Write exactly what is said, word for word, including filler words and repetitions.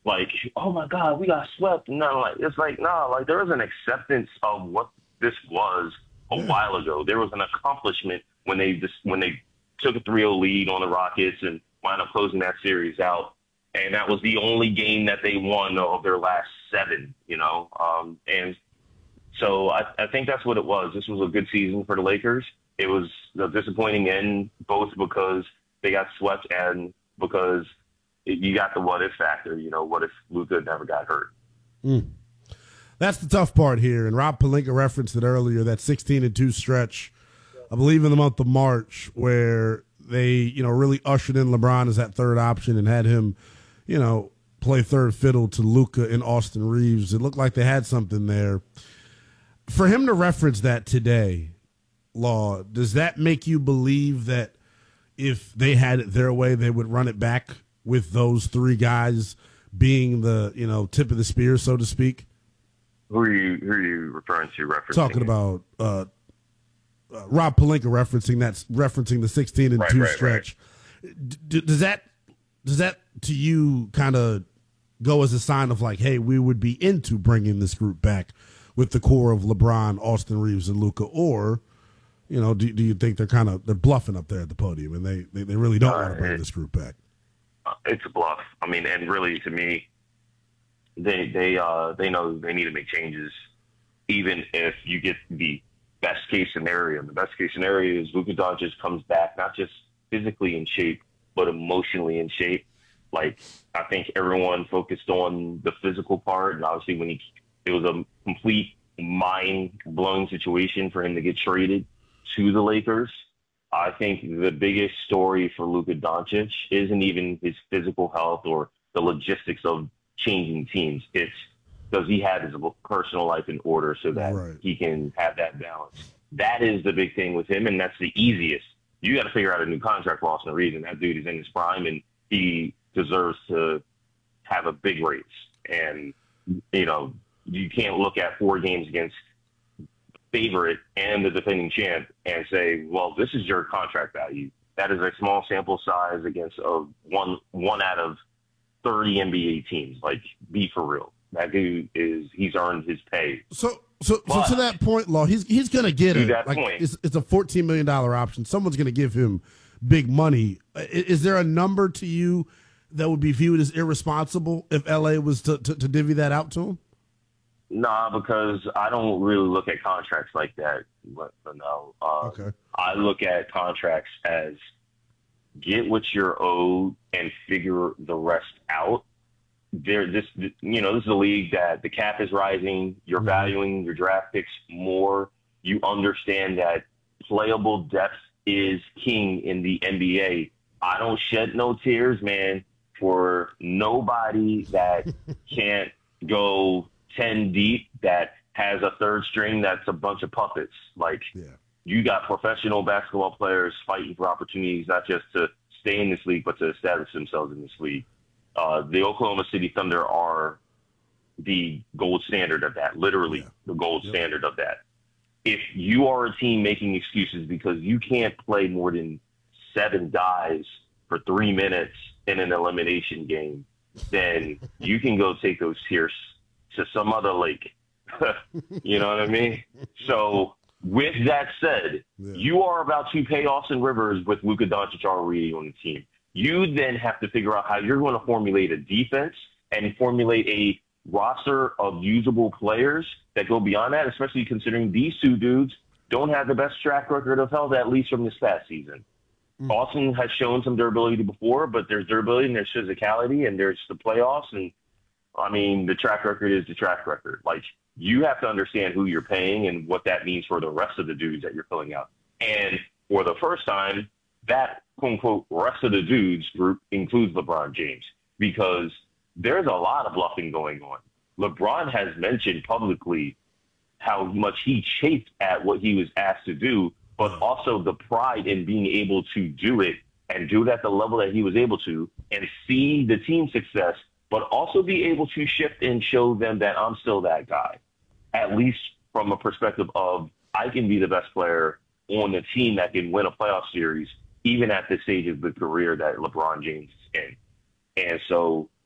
like, oh my God, we got swept. No, like it's like no, like there was an acceptance of what this was a Yeah. while ago. There was an accomplishment when they just when they took a three oh lead on the Rockets and wound up closing that series out. And that was the only game that they won of their last seven, you know. Um, and so I, I think that's what it was. This was a good season for the Lakers. It was a disappointing end, both because they got swept and because you got the what if factor. You know, what if Luka never got hurt? Mm. That's the tough part here. And Rob Pelinka referenced it earlier, that sixteen and two stretch, I believe in the month of March, where they, you know, really ushered in LeBron as that third option and had him, you know, play third fiddle to Luka and Austin Reeves. It looked like they had something there. For him to reference that today, Law, does that make you believe that if they had it their way, they would run it back with those three guys being the, you know, tip of the spear, so to speak? Who are you who are you referring to? Referencing Talking it? about uh, uh, Rob Pelinka referencing that's referencing the sixteen and Right, two right, stretch. D- does that does that to you kind of go as a sign of like, hey, we would be into bringing this group back with the core of LeBron, Austin Reeves, and Luka, or you know, do, do you think they're kind of they're bluffing up there at the podium and they they, they really don't Uh, want to bring it- this group back? Uh, it's a bluff. I mean, and really, to me, they they uh they know they need to make changes, even if you get the best case scenario. And the best case scenario is Luka Doncic comes back not just physically in shape, but emotionally in shape. Like I think everyone focused on the physical part, and obviously when he it was a complete mind blowing situation for him to get traded to the Lakers. I think the biggest story for Luka Doncic isn't even his physical health or the logistics of changing teams. It's does he have his personal life in order so that Right. he can have that balance. That is the big thing with him, and that's the easiest. You got to figure out a new contract for Austin Reeves, and that dude is in his prime, and he deserves to have a big raise. And, you know, you can't look at four games against favorite and the defending champ and say, well, this is your contract value. That is a small sample size against a one one out of thirty N B A teams. Like, be for real. That dude is he's earned his pay. So, so, But- so to that point, Law, he's he's going to get To it. that Like, point. it's, it's a fourteen million dollar option. Someone's going to give him big money. I- Is there a number to you that would be viewed as irresponsible if L A was to, to, to divvy that out to him? Nah, because I don't really look at contracts like that. But, but no, uh, Okay. I look at contracts as get what you're owed and figure the rest out. There, this, you know, this is a league that the cap is rising. You're Mhm. valuing your draft picks more. You understand that playable depth is king in the N B A. I don't shed no tears, man, for nobody that can't go ten deep, that has a third string that's a bunch of puppets. Like, Yeah. you got professional basketball players fighting for opportunities, not just to stay in this league, but to establish themselves in this league. Uh, the Oklahoma City Thunder are the gold standard of that, literally Yeah. the gold Yep. standard of that. If you are a team making excuses because you can't play more than seven guys for three minutes in an elimination game, then you can go take those tears to some other lake. You know what I mean? So with that said, Yeah. you are about to pay Austin Rivers with Luka Doncic already on the team. You then have to figure out how you're going to formulate a defense and formulate a roster of usable players that go beyond that, especially considering these two dudes don't have the best track record of health, at least from this past season. Mm. Austin has shown some durability before, but there's durability and there's physicality and there's the playoffs. And, I mean, the track record is the track record. Like, you have to understand who you're paying and what that means for the rest of the dudes that you're filling out. And for the first time, that quote-unquote rest of the dudes group includes LeBron James, because there's a lot of bluffing going on. LeBron has mentioned publicly how much he chafed at what he was asked to do, but also the pride in being able to do it and do it at the level that he was able to and see the team success, but also be able to shift and show them that I'm still that guy, at least from a perspective of I can be the best player on the team that can win a playoff series, even at this stage of the career that LeBron James is in. And so